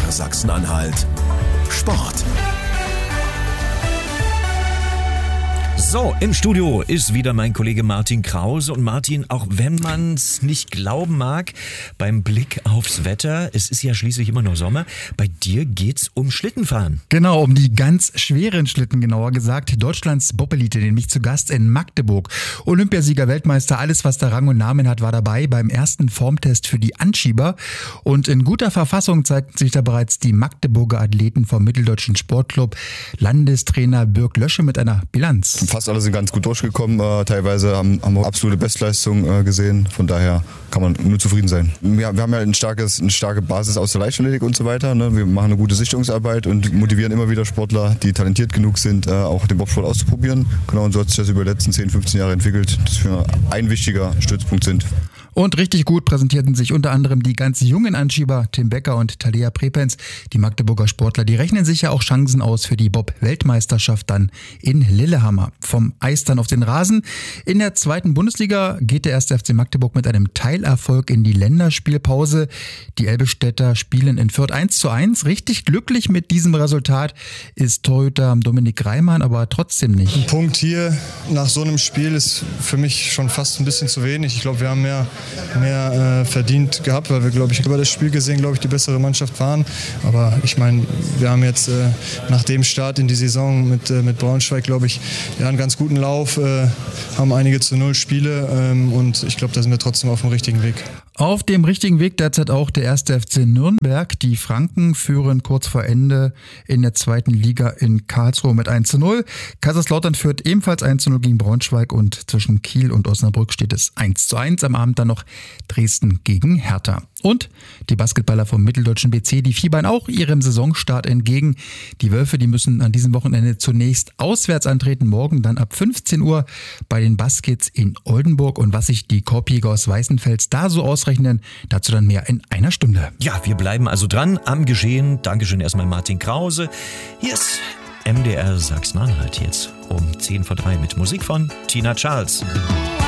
MDR Sachsen-Anhalt. Sport. So, im Studio ist wieder mein Kollege Martin Krause. Und Martin, auch wenn man es nicht glauben mag, beim Blick aufs Wetter, es ist ja schließlich immer noch Sommer, bei dir geht's um Schlittenfahren. Genau, um die ganz schweren Schlitten, genauer gesagt. Deutschlands Bob-Elite, nämlich zu Gast in Magdeburg. Olympiasieger, Weltmeister, alles was da Rang und Namen hat, war dabei beim ersten Formtest für die Anschieber. Und in guter Verfassung zeigten sich da bereits die Magdeburger Athleten vom Mitteldeutschen Sportclub. Landestrainer Birk Lösche mit einer Bilanz. Fast alle sind ganz gut durchgekommen. Teilweise haben wir absolute Bestleistung gesehen. Von daher kann man nur zufrieden sein. Wir haben ja eine starke Basis aus der Leichtathletik und so weiter. Wir machen eine gute Sichtungsarbeit und motivieren immer wieder Sportler, die talentiert genug sind, auch den Bobsport auszuprobieren. Genau, und so hat sich das über die letzten 10, 15 Jahre entwickelt, dass wir ein wichtiger Stützpunkt sind. Und richtig gut präsentierten sich unter anderem die ganz jungen Anschieber Tim Becker und Thalia Prepens. Die Magdeburger Sportler, die rechnen sich ja auch Chancen aus für die Bob-Weltmeisterschaft dann in Lillehammer. Vom Eis dann auf den Rasen. In der zweiten Bundesliga geht der 1. FC Magdeburg mit einem Teilerfolg in die Länderspielpause. Die Elbestädter spielen in Fürth 1:1. Richtig glücklich mit diesem Resultat ist Torhüter Dominik Reimann, aber trotzdem nicht. Ein Punkt hier nach so einem Spiel ist für mich schon fast ein bisschen zu wenig. Ich glaube, wir haben mehr verdient gehabt, weil wir, glaube ich, über das Spiel gesehen, die bessere Mannschaft waren. Aber ich meine, wir haben jetzt nach dem Start in die Saison mit Braunschweig, glaube ich, einen ganz guten Lauf, haben einige zu 0 Spiele und ich glaube, da sind wir trotzdem auf dem richtigen Weg. Auf dem richtigen Weg derzeit auch der 1. FC Nürnberg. Die Franken führen kurz vor Ende in der zweiten Liga in Karlsruhe mit 1:0. Kaiserslautern führt ebenfalls 1:0 gegen Braunschweig und zwischen Kiel und Osnabrück steht es 1:1. Am Abend dann noch Dresden gegen Hertha. Und die Basketballer vom Mitteldeutschen BC, die fiebern auch ihrem Saisonstart entgegen. Die Wölfe, die müssen an diesem Wochenende zunächst auswärts antreten, morgen dann ab 15 Uhr bei den Baskets in Oldenburg. Und was sich die Korbjäger aus Weißenfels da so ausrechnen, dazu dann mehr in einer Stunde. Ja, wir bleiben also dran am Geschehen. Dankeschön erstmal Martin Krause. Hier ist MDR Sachsen-Anhalt jetzt um 2:50 mit Musik von Tina Charles.